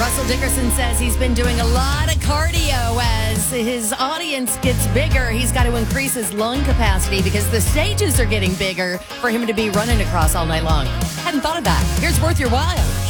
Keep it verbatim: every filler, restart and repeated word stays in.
Russell Dickerson says he's been doing a lot of cardio as his audience gets bigger. He's got to increase his lung capacity because the stages are getting bigger for him to be running across all night long. Hadn't thought of that. Here's Worth Your While.